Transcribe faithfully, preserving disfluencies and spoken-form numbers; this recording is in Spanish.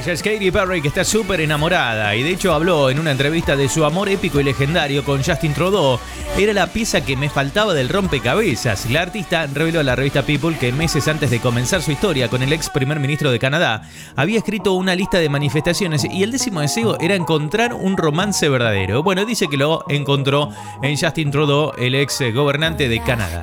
Ella es Katy Perry, que está súper enamorada y de hecho habló en una entrevista de su amor épico y legendario con Justin Trudeau. Era la pieza que me faltaba del rompecabezas. La artista reveló a la revista People que meses antes de comenzar su historia con el ex primer ministro de Canadá, había escrito una lista de manifestaciones y el décimo deseo era encontrar un romance verdadero. Bueno, dice que lo encontró en Justin Trudeau, el ex gobernante de Canadá.